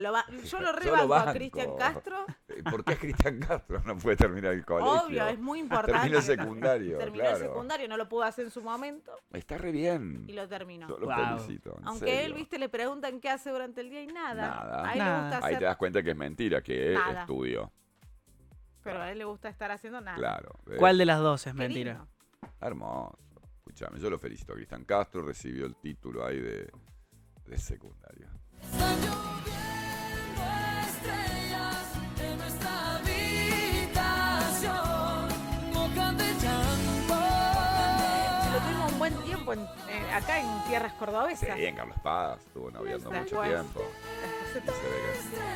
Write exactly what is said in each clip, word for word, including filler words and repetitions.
Lo va, yo lo Yo rebanco lo a banco. Cristian Castro. ¿Por qué es Cristian Castro? No puede terminar el colegio. Obvio, es muy importante. Termina el secundario, Terminó claro. el secundario, no lo pudo hacer en su momento Está re bien. y lo terminó. Yo lo Wow. felicito, en Aunque serio. él, viste, le preguntan qué hace durante el día y nada. Nada. A él Nada. le gusta Ahí hacer, te das cuenta que es mentira, que Nada. estudió. pero a él le gusta estar haciendo nada. Claro. ¿ves? ¿Cuál de las dos es Qué mentira? lindo. Hermoso. Escuchame, yo lo felicito a Cristian Castro, recibió el título ahí de, de secundario. Están lloviendo estrellas en nuestra habitación, mojan de llanto. Lo tuvimos un buen tiempo en- eh, acá en tierras cordobesas. Sí, en Carlos Paz, estuvo noviando mucho Después. tiempo. Después Se ve que-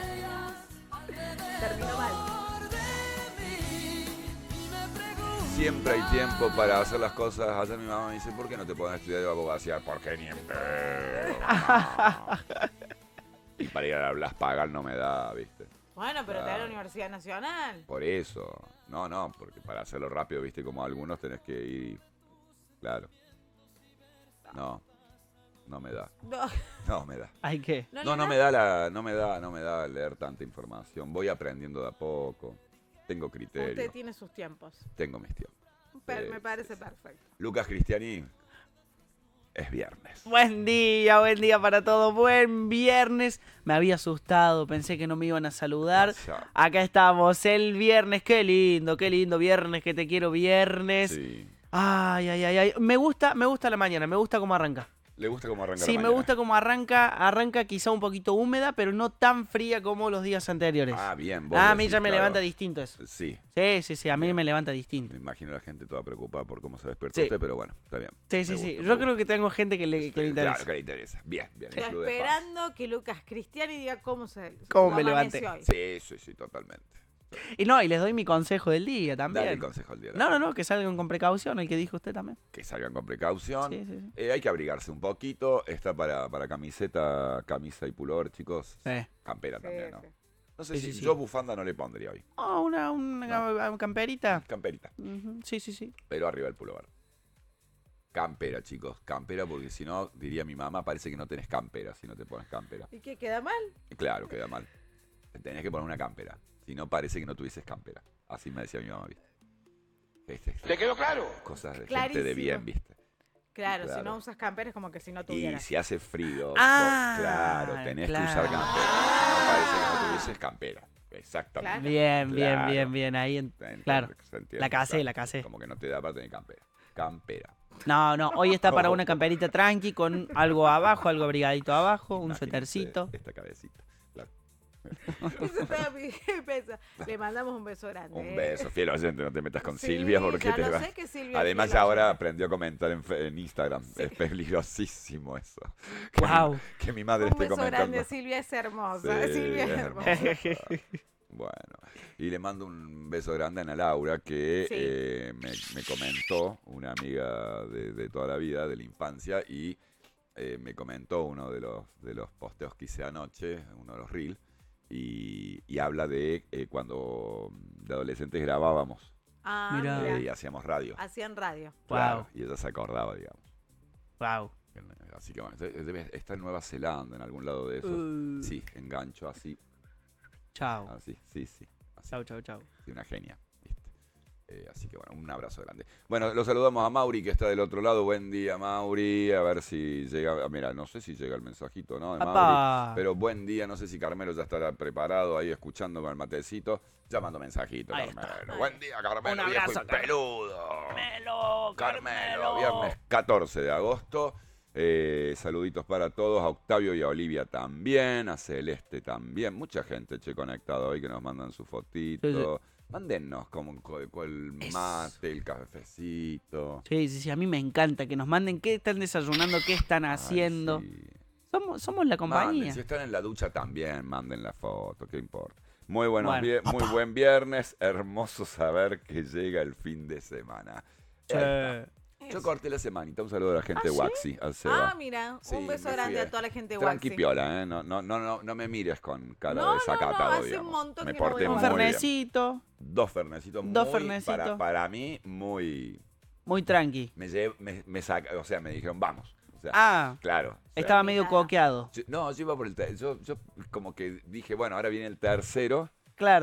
se terminó mal. Siempre hay tiempo para hacer las cosas. Ayer mi mamá me dice, ¿por qué no te pones a estudiar abogacía? Porque ni en pedo. Y para ir a Blas Pagal no me da, ¿viste? Bueno, pero te da la Claro. Universidad Nacional. Por eso. No, no, porque para hacerlo rápido, ¿viste? Como algunos tenés que ir... Claro. No, no me da. No, No me da. ¿Hay qué? no, No, le no da- me da la, no me da, no me da leer tanta información. Voy aprendiendo de a poco. Tengo criterio. Usted tiene sus tiempos. Tengo mis tiempos. Per- Sí, me parece sí, sí. perfecto. Lucas Cristiani, es viernes. Buen día, buen día para todos. Buen viernes. Me había asustado, pensé que no me iban a saludar. Ya. Acá estamos, el viernes. Qué lindo, qué lindo viernes, que te quiero viernes. Sí. Ay, ay, ay, ay. Me gusta, me gusta la mañana, me gusta cómo arranca. ¿Le gusta cómo arranca Sí, la me mañana? gusta cómo arranca. Arranca quizá un poquito húmeda, pero no tan fría como los días anteriores. Ah, bien. vos Ah, a mí decís, ya me claro. levanta distinto eso. Sí. Sí, sí, sí, a mí me levanta distinto. Me imagino a la gente toda preocupada por cómo se despertó Sí. usted, pero bueno, está bien. Sí, Me sí, sí. gusta, Yo me creo que tengo gente que le, que le gusta. interesa. Claro, que le interesa. Bien, bien. Estoy el club de fans. esperando que Lucas Cristiani diga cómo se ¿Cómo cómo me levanté? amaneció hoy. Sí, sí, sí, totalmente. Y no, y les doy mi consejo del día Dale también. el consejo al día. de No, la no, no, que salgan con precaución, el que dijo usted también. Que salgan con precaución. Sí, sí, sí. Eh, hay que abrigarse un poquito. Está para, para camiseta, camisa y pullover, chicos. Sí. Campera Sí, también, ¿no? sí. No sé Sí, si sí, sí. yo bufanda no le pondría hoy. Oh, una, una camperita. Camperita. Ujú, sí, sí, sí. Pero arriba el pullover. Campera, chicos. Campera, porque si no, diría mi mamá, parece que no tenés campera si no te pones campera. ¿Y qué queda mal? Claro, queda mal. Te tenés que poner una campera. Si no, parece que no tuvieses campera. Así me decía mi mamá, ¿viste? Este, este, ¿Le quedó claro? Cosas de gente Clarísimo. de bien, ¿viste? Claro, si Claro. no usas camperas como que si no Y tuvieras. si hace frío, Ah, vos- claro, tenés claro. que usar campera. Si no, parece que no tuvieses campera. Exactamente. Claro. Bien, bien, Claro. bien, bien. Ahí, en- Entiende, claro. se entiende, La casé, claro. la casé. Como que no te da para tener campera. Campera. No, no, hoy está para No. una camperita tranqui con algo abajo, algo abrigadito abajo, un Imagínese suétercito. Esta cabecita. Claro. Eso estaba mi beso. Le mandamos un beso grande. Un eh. beso, fiel oyente, no te metas con Sí, Silvia porque ya te lo va. sé que Silvia Además es ya fiel ahora oyente. aprendió a comentar en, fe- en Instagram. Sí. Es peligrosísimo eso. Que, Guau. mi, que mi madre Un esté beso comentando. grande, Silvia es hermosa. Sí, Silvia es es hermosa. hermosa. Bueno, y le mando un beso grande a Ana Laura, que Sí. eh, me, me comentó, una amiga de, de toda la vida, de la infancia, y eh, me comentó uno de los, de los posteos que hice anoche, uno de los reels, y, y habla de eh, cuando de adolescentes grabábamos Ah, Mirá. mira. eh, y hacíamos radio. Hacían radio. Claro, Wow. y ella se acordaba, digamos. Wow. Así que bueno, debe estar en Nueva Zelanda, en algún lado de eso. Uh. Sí, engancho así, Chao. así, sí, sí. Así. Chao, chao, chao. Sí, una genia, ¿viste? Eh, así que bueno, un abrazo grande. Bueno, lo saludamos a Mauri, que está del otro lado. Buen día, Mauri. A ver si llega. Mira, no sé si llega el mensajito, ¿no? De Mauri. Apá. Pero buen día, no sé si Carmelo ya estará preparado ahí escuchando con el matecito. Llamando mensajito, Ahí Carmelo. está. Buen día, Carmelo, Un viejo abrazo, y Carmelo. peludo. Carmelo, Carmelo, viernes catorce de agosto. Eh, saluditos para todos, a Octavio y a Olivia también, a Celeste también. Mucha gente, che, conectada hoy que nos mandan su fotito. Sí, sí. Mándennos como con con el Eso. mate, el cafecito. Sí, sí, sí, a mí me encanta que nos manden qué están desayunando, qué están Ay, haciendo. sí. Somos, somos la Manden, compañía. si están en la ducha también, manden la foto, qué importa. Muy buenos Bueno. vie- muy buen viernes, hermoso saber que llega el fin de semana. Che. Ahí está. Yo Eso. corté la semanita, un saludo a la gente ¿Ah, de sí? Waxi, al Seba. Ah, mira, Sí, un beso me grande fui a toda la gente de Tranqui Waxi. piola, ¿eh? No, no, no, no, no me mires con cara No, de no, sacatado, no, hace un digamos. montón me que no porté voy a Un muy Waxi. bien. fernecito, Dos fernecitos Dos muy, fernecitos. Para, para mí, muy... muy tranqui. Me, llevé- me, me saca- o sea, me dijeron, vamos. O sea, Ah, claro. o sea, estaba medio Claro. coqueado. yo- no, yo iba por el ter- yo, yo como que dije, bueno, ahora viene el tercero